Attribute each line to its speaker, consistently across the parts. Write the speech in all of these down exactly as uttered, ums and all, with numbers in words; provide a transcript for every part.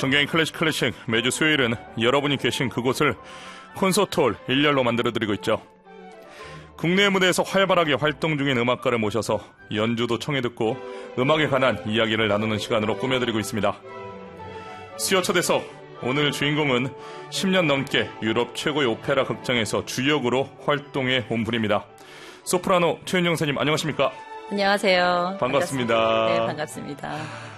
Speaker 1: 존경의 클래식 클래식, 매주 수요일은 여러분이 계신 그곳을 콘서트홀 일렬로 만들어드리고 있죠. 국내 무대에서 활발하게 활동 중인 음악가를 모셔서 연주도 청해 듣고 음악에 관한 이야기를 나누는 시간으로 꾸며드리고 있습니다. 수요 초대석, 오늘 주인공은 십 년 넘게 유럽 최고의 오페라 극장에서 주역으로 활동해 온 분입니다. 소프라노 최은영 선생님, 안녕하십니까?
Speaker 2: 안녕하세요.
Speaker 1: 반갑습니다.
Speaker 2: 반갑습니다. 네, 반갑습니다.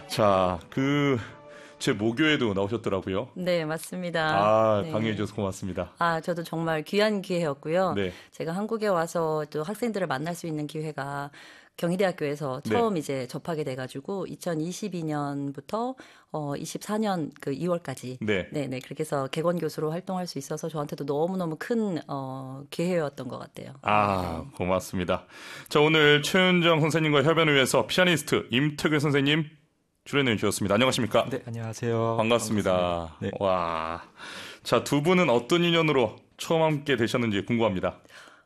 Speaker 1: 자, 그 제 모교에도 나오셨더라고요.
Speaker 2: 네, 맞습니다.
Speaker 1: 아,
Speaker 2: 네.
Speaker 1: 강의해 주셔서 고맙습니다.
Speaker 2: 아, 저도 정말 귀한 기회였고요.
Speaker 1: 네.
Speaker 2: 제가 한국에 와서 또 학생들을 만날 수 있는 기회가 경희대학교에서 처음
Speaker 1: 네.
Speaker 2: 이제 접하게 돼가지고 이천이십이 년부터 어, 이십사 년 그 이월까지
Speaker 1: 네.
Speaker 2: 네, 네, 그렇게 해서 객원 교수로 활동할 수 있어서 저한테도 너무너무 큰 어, 기회였던 것 같아요.
Speaker 1: 아, 고맙습니다. 자, 오늘 최은정 선생님과 협연을 위해서 피아니스트 임태규 선생님 출연해 주셨습니다. 안녕하십니까?
Speaker 3: 네, 안녕하세요.
Speaker 1: 반갑습니다.
Speaker 3: 반갑습니다. 네.
Speaker 1: 와, 자, 두 분은 어떤 인연으로 처음 함께 되셨는지 궁금합니다.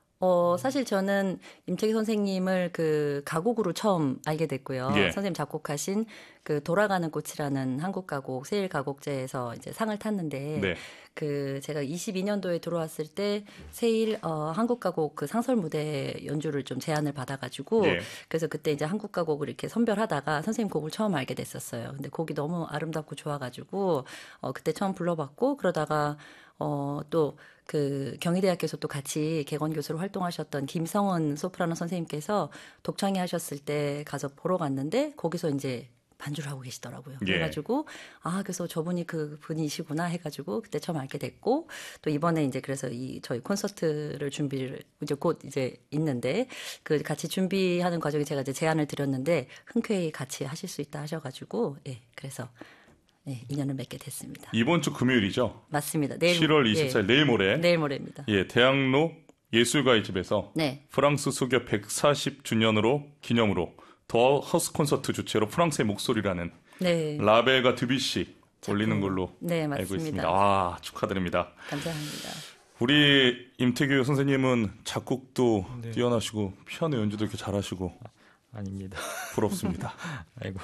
Speaker 2: 어, 사실 저는 임태기 선생님을 그 가곡으로 처음 알게 됐고요.
Speaker 1: 예.
Speaker 2: 선생님 작곡하신 그 돌아가는 꽃이라는 한국 가곡 세일 가곡제에서 이제 상을 탔는데
Speaker 1: 네.
Speaker 2: 그 제가 이십이 년도에 들어왔을 때 세일 어, 한국 가곡 그 상설 무대 연주를 좀 제안을 받아가지고
Speaker 1: 예.
Speaker 2: 그래서 그때 이제 한국 가곡을 이렇게 선별하다가 선생님 곡을 처음 알게 됐었어요. 근데 곡이 너무 아름답고 좋아가지고 어, 그때 처음 불러봤고 그러다가 어, 또 그 경희대학교에서 또 같이 객원 교수로 활동하셨던 김성은 소프라노 선생님께서 독창회 하셨을 때 가서 보러 갔는데 거기서 이제 반주를 하고 계시더라고요.
Speaker 1: 예.
Speaker 2: 그래가지고 아 그래서 저분이 그 분이시구나 해가지고 그때 처음 알게 됐고 또 이번에 이제 그래서 이 저희 콘서트를 준비를 이제 곧 이제 있는데 그 같이 준비하는 과정에 제가 이제 제안을 드렸는데 흔쾌히 같이 하실 수 있다 하셔가지고 예 그래서. 네, 인연을 맺게 됐습니다.
Speaker 1: 이번 주 금요일이죠?
Speaker 2: 맞습니다. 내일,
Speaker 1: 칠월 이십사 일,
Speaker 2: 예,
Speaker 1: 내일 모레.
Speaker 2: 내일 모레입니다.
Speaker 1: 예, 대학로 예술가의 집에서
Speaker 2: 네.
Speaker 1: 프랑스 수교 백사십 주년으로 기념으로 더 하우스 콘서트 주최로 프랑스의 목소리라는
Speaker 2: 네.
Speaker 1: 라벨과 드뷔시 올리는 걸로
Speaker 2: 네,
Speaker 1: 알고
Speaker 2: 맞습니다.
Speaker 1: 있습니다. 아, 축하드립니다.
Speaker 2: 감사합니다.
Speaker 1: 우리 임태규 선생님은 작곡도
Speaker 3: 네.
Speaker 1: 뛰어나시고 피아노 연주도 이렇게 잘하시고
Speaker 3: 아닙니다.
Speaker 1: 부럽습니다.
Speaker 3: 아이고.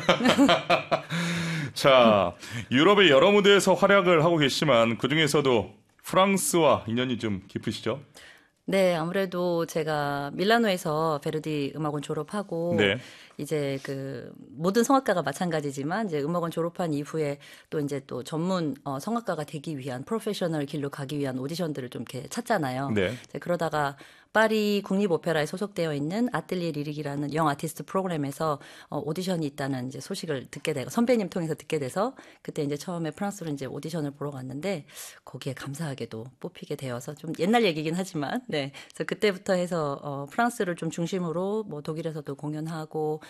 Speaker 1: 자, 유럽의 여러 무대에서 활약을 하고 계시지만 그중에서도 프랑스와 인연이 좀 깊으시죠?
Speaker 2: 네, 아무래도 제가 밀라노에서 베르디 음악원 졸업하고
Speaker 1: 네.
Speaker 2: 이제 그 모든 성악가가 마찬가지지만 이제 음악원 졸업한 이후에 또 이제 또 전문 어, 성악가가 되기 위한 프로페셔널 길로 가기 위한 오디션들을 좀 이렇게 찾잖아요.
Speaker 1: 네.
Speaker 2: 이제 그러다가 파리 국립오페라에 소속되어 있는 아틀리에 리릭이라는 영 아티스트 프로그램에서 어, 오디션이 있다는 이제 소식을 듣게 되고 선배님 통해서 듣게 돼서 그때 이제 처음에 프랑스로 이제 오디션을 보러 갔는데 거기에 감사하게도 뽑히게 되어서 좀 옛날 얘기긴 하지만 네. 그래서 그때부터 해서 어, 프랑스를 좀 중심으로 뭐 독일에서도 공연하고